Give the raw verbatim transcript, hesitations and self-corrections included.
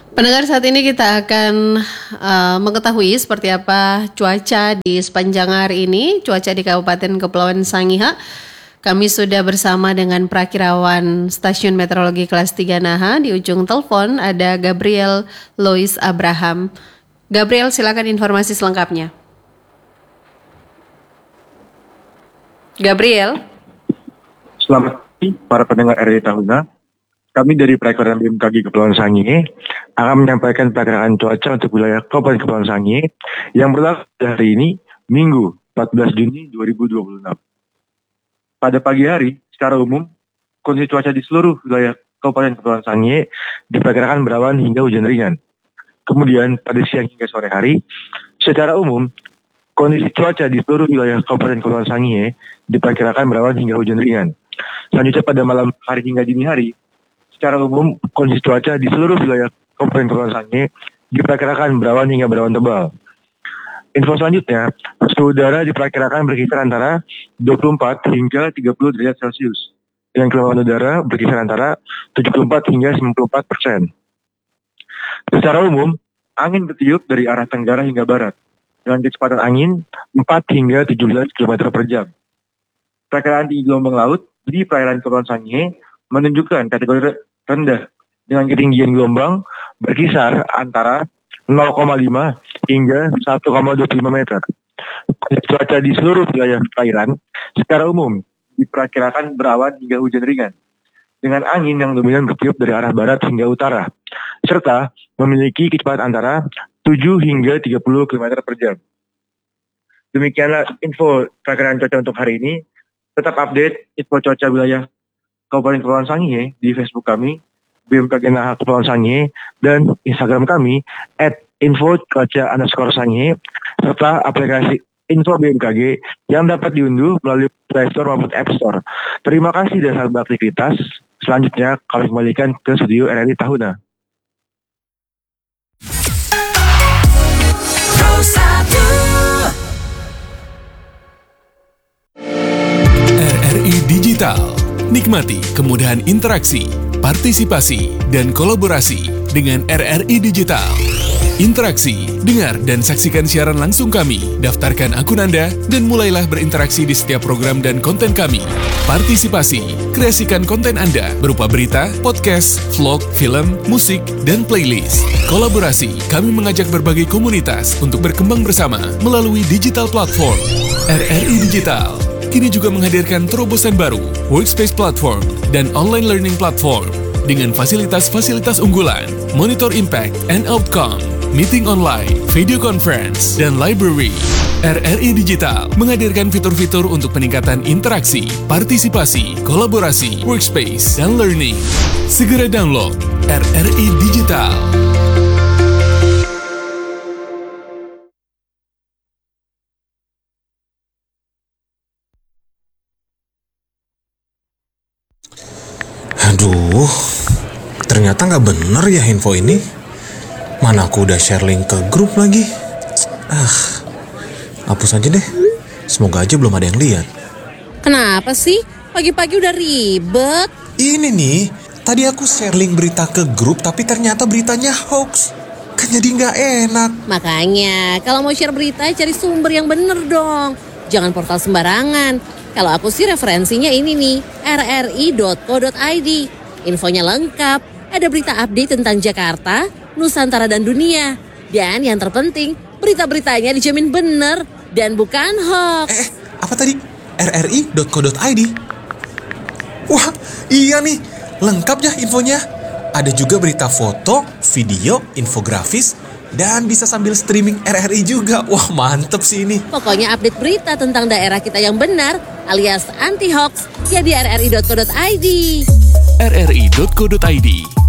Pendengar, saat ini kita akan uh, mengetahui seperti apa cuaca di sepanjang hari ini, cuaca di Kabupaten Kepulauan Sangihe. Kami sudah bersama dengan Prakirawan Stasiun Meteorologi Kelas tiga Naha. Di ujung telepon ada Gabriel Lois Abraham. Gabriel, silakan informasi selengkapnya. Gabriel. Selamat pagi para pendengar R R I Tahuna. Kami dari Perakiraan B M K G Kepulauan Sangihe akan menyampaikan perakiraan cuaca untuk wilayah Kabupaten Kepulauan Sangihe yang berlaku hari ini, Minggu empat belas Juni dua ribu dua puluh enam. Pada pagi hari, secara umum, kondisi cuaca di seluruh wilayah Kabupaten Kepulauan Sangihe diperkirakan berawan hingga hujan ringan. Kemudian, pada siang hingga sore hari, secara umum, kondisi cuaca di seluruh wilayah Kabupaten Kepulauan Sangihe diperkirakan berawan hingga hujan ringan. Selanjutnya, pada malam hari hingga dini hari, secara umum, kondisi cuaca di seluruh wilayah Kabupaten Kepulauan Sangihe diperkirakan berawan hingga berawan tebal. Info selanjutnya, suhu udara diperkirakan berkisar antara dua puluh empat hingga tiga puluh derajat Celcius. Dengan kelembapan udara berkisar antara tujuh puluh empat hingga sembilan puluh empat persen. Secara umum, angin bertiup dari arah tenggara hingga barat, dengan kecepatan angin empat hingga tujuh belas kilometer per jam. Perkiraan tinggi gelombang laut di perairan Kepulauan Sangihe menunjukkan kategori rendah dengan ketinggian gelombang berkisar antara nol koma lima hingga satu koma dua puluh lima meter. Cuaca di seluruh wilayah perairan secara umum diperkirakan berawan hingga hujan ringan dengan angin yang dominan bertiup dari arah barat hingga utara serta memiliki kecepatan antara tujuh hingga tiga puluh kilometer per jam. Demikianlah info perakiraan cuaca untuk hari ini. Tetap update info cuaca wilayah Kabupaten Kepulauan Sangihe di Facebook kami, B M K G Naha Kepulauan Sangihe, dan Instagram kami, at info cuaca underscore Sangihe, serta aplikasi info B M K G yang dapat diunduh melalui Play Store maupun App Store. Terima kasih dan selamat beraktivitas. Selanjutnya, kami kembalikan ke studio R R I Tahuna. R R I Digital. Nikmati kemudahan interaksi, partisipasi, dan kolaborasi dengan R R I Digital. Interaksi, dengar dan saksikan siaran langsung kami, daftarkan akun Anda, dan mulailah berinteraksi di setiap program dan konten kami. Partisipasi, kreasikan konten Anda berupa berita, podcast, vlog, film, musik, dan playlist. Kolaborasi, kami mengajak berbagai komunitas untuk berkembang bersama melalui digital platform. R R I Digital kini juga menghadirkan terobosan baru, workspace platform, dan online learning platform dengan fasilitas-fasilitas unggulan, monitor impact and outcome, meeting online, video conference, dan library. R R I Digital menghadirkan fitur-fitur untuk peningkatan interaksi, partisipasi, kolaborasi, workspace, dan learning. Segera download R R I Digital. Aduh, ternyata nggak bener ya info ini. Mana aku udah share link ke grup lagi. Ah, hapus aja deh. Semoga aja belum ada yang lihat. Kenapa sih? Pagi-pagi udah ribet. Ini nih, tadi aku share link berita ke grup tapi ternyata beritanya hoax. Kan jadi nggak enak. Makanya, kalau mau share berita cari sumber yang bener dong. Jangan portal sembarangan. Kalau aku sih referensinya ini nih, r r i dot co dot i d. Infonya lengkap, ada berita update tentang Jakarta, Nusantara dan dunia. Dan yang terpenting, berita-beritanya dijamin bener dan bukan hoax. Eh, apa tadi? r r i dot co dot i d. Wah, iya nih, lengkap ya infonya. Ada juga berita foto, video, infografis, dan bisa sambil streaming R R I juga. Wah, mantep sih ini. Pokoknya update berita tentang daerah kita yang benar alias anti-hoax ya di r r i dot co dot i d. r r i dot co dot i d